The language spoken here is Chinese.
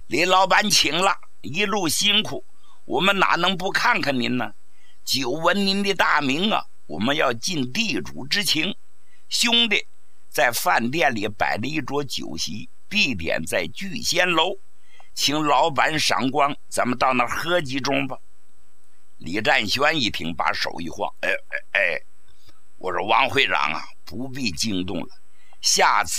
李老板请了，一路辛苦，我们哪能不看看您呢？久闻您的大名啊，我们要尽地主之情。兄弟在饭店里摆了一桌酒席，地点在聚仙楼，请老板赏光，咱们到那儿喝几盅吧。李占轩一听，把手一晃，我说王会长啊，不必惊动了，下次